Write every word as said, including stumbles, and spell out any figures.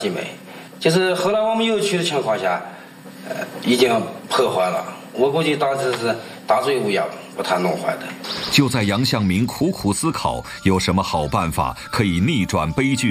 几枚，就是后来我们有去的情况下，呃，已经破坏了。我估计当时是大罪无恙，把它弄坏的。 就在杨向明苦苦思考有什么好办法可以逆转悲剧。